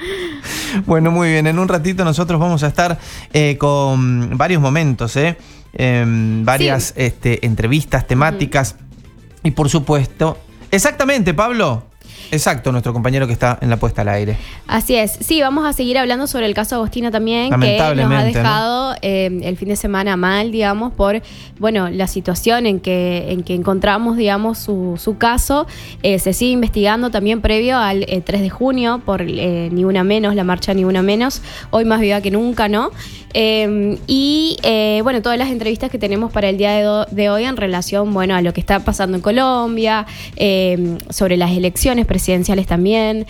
Bueno, muy bien. En un ratito nosotros vamos a estar con varios momentos, varias entrevistas temáticas y por supuesto... Exactamente, Pablo. Exacto, nuestro compañero que está en la puesta al aire. Así es. Sí, vamos a seguir hablando sobre el caso Agostina también, que nos ha dejado, ¿no? El fin de semana mal, digamos, por la situación en que encontramos, digamos, su caso. Se sigue investigando también previo al 3 de junio por Ni Una Menos, la marcha Ni Una Menos, hoy más viva que nunca, ¿no? Todas las entrevistas que tenemos para el día de hoy en relación, a lo que está pasando en Colombia, sobre las elecciones presidenciales también,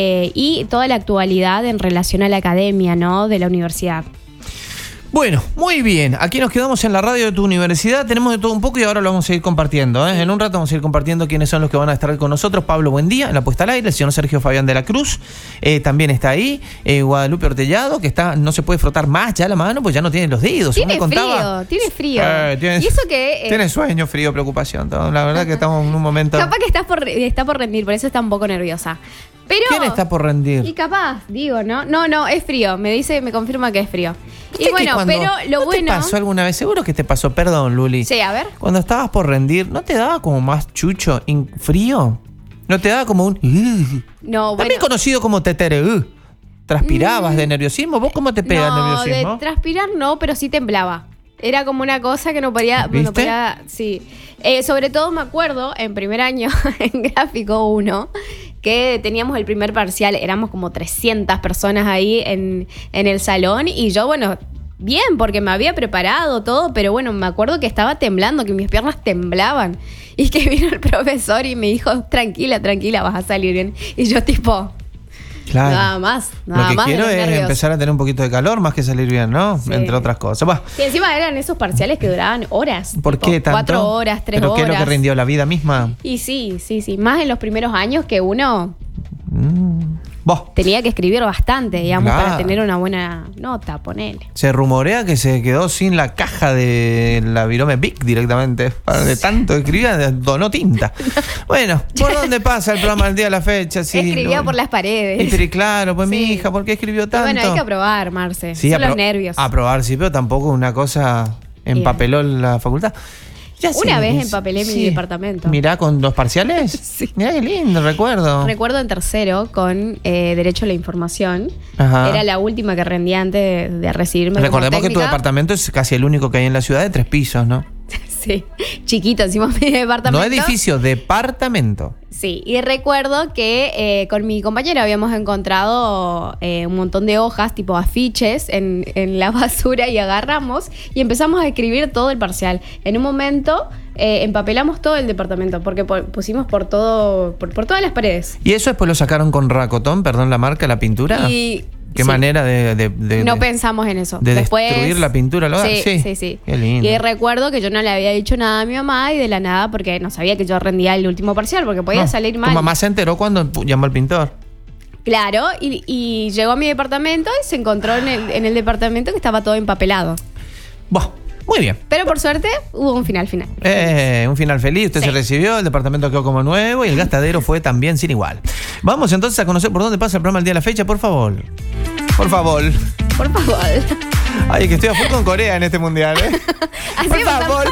y toda la actualidad en relación a la academia, ¿no?, de la universidad. Bueno, muy bien. Aquí nos quedamos en la radio de tu universidad. Tenemos de todo un poco y ahora lo vamos a ir compartiendo. En un rato vamos a ir compartiendo quiénes son los que van a estar con nosotros. Pablo, buen día, en la puesta al aire. El señor Sergio Fabián de la Cruz también está ahí. Guadalupe Ortellado, que no se puede frotar más ya la mano, pues ya no tiene los dedos. Tiene frío. Y eso que... Tiene sueño, frío, preocupación. La verdad que estamos en un momento... Capaz que está por rendir, por eso está un poco nerviosa. Pero, ¿quién está por rendir? Y capaz, digo, ¿no? No, es frío. Me confirma que es frío. Y bueno, pero lo bueno... ¿Te pasó alguna vez? Seguro que te pasó, perdón, Luli. Sí, a ver. Cuando estabas por rendir, ¿no te daba como más chucho, frío? ¿No te daba como un... No, también conocido como tetere, ¿transpirabas de nerviosismo? ¿Vos cómo te pega el nerviosismo? No, de transpirar no, pero sí temblaba. Era como una cosa que no podía... ¿Viste? Sí. Sobre todo me acuerdo, en primer año, en Gráfico 1... que teníamos el primer parcial, éramos como 300 personas ahí en el salón y yo, bien, porque me había preparado todo, pero me acuerdo que estaba temblando, que mis piernas temblaban y que vino el profesor y me dijo, tranquila, vas a salir bien. Y yo tipo... Claro. Nada más. Lo que quiero es empezar a tener un poquito de calor más que salir bien, ¿no? Sí. Entre otras cosas. Y encima eran esos parciales que duraban horas. ¿Por qué tanto? 4 horas, 3 horas. ¿Pero qué es lo que rindió la vida misma? Y sí. Más en los primeros años que uno... tenía que escribir bastante, digamos, para tener una buena nota, ponele. Se rumorea que se quedó sin la caja de la Virome Vic directamente. De tanto que escribía, donó tinta. Bueno, ¿por dónde pasa el programa al día de la fecha? Sí, escribía por las paredes. Pero claro, pues mi hija, ¿por qué escribió tanto? Y hay que aprobar, Marce. Sí, son los nervios. Aprobar, sí, pero tampoco una cosa empapeló la facultad. Una vez empapelé mi departamento. Mirá, ¿con los parciales? Sí. Mirá qué lindo, recuerdo. Recuerdo en tercero con Derecho a la Información. Ajá. Era la última que rendía antes de recibirme. Recordemos que tu departamento es casi el único que hay en la ciudad de 3 pisos, ¿no? Sí, chiquito encima mi departamento. No edificio, departamento. Sí, y recuerdo que con mi compañera habíamos encontrado un montón de hojas, tipo afiches, en la basura y agarramos y empezamos a escribir todo el parcial. En un momento empapelamos todo el departamento porque pusimos por todas las paredes. ¿Y eso después lo sacaron con racotón, perdón la marca, la pintura? ¿Qué manera no pensamos en eso. De destruir la pintura al hogar? Sí. Qué lindo. Y recuerdo que yo no le había dicho nada a mi mamá y de la nada, porque no sabía que yo rendía el último parcial, porque podía salir mal. ¿Tu mamá se enteró cuando llamó al pintor? Claro, y llegó a mi departamento y se encontró en el departamento que estaba todo empapelado. Muy bien. Pero por suerte hubo un final. Un final feliz, usted se recibió, el departamento quedó como nuevo y el gastadero fue también sin igual. Vamos entonces a conocer por dónde pasa el programa el día de la fecha, por favor. Por favor. Ay, que estoy a full con Corea en este mundial, Por favor,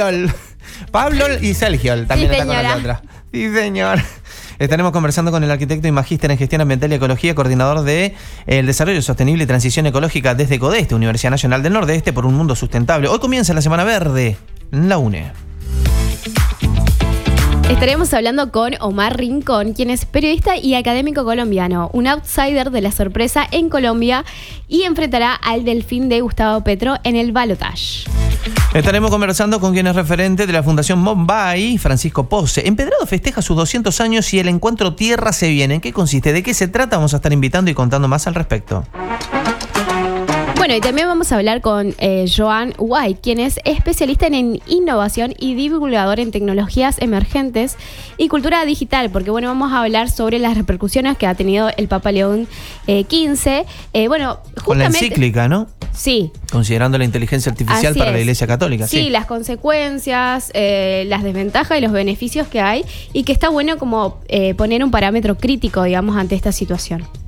Pablo y Sergio también está con nosotros. Sí, señor. Estaremos conversando con el arquitecto y magíster en gestión ambiental y ecología, coordinador de el desarrollo sostenible y transición ecológica desde CODESTE, Universidad Nacional del Nordeste, por un mundo sustentable. Hoy comienza la Semana Verde en la UNE. Estaremos hablando con Omar Rincón, quien es periodista y académico colombiano, un outsider de la sorpresa en Colombia y enfrentará al Delfín de Gustavo Petro en el balotaje. Estaremos conversando con quien es referente de la Fundación Bombay, Francisco Pose. Empedrado festeja sus 200 años y el encuentro Tierra se viene. ¿En qué consiste? ¿De qué se trata? Vamos a estar invitando y contando más al respecto. Bueno, y también vamos a hablar con Joan White, quien es especialista en innovación y divulgador en tecnologías emergentes y cultura digital, porque vamos a hablar sobre las repercusiones que ha tenido el Papa León XV. Con la encíclica, ¿no? Sí. Considerando la inteligencia artificial para la Iglesia Católica. Sí, las consecuencias, las desventajas y los beneficios que hay, y que está bueno como poner un parámetro crítico, digamos, ante esta situación.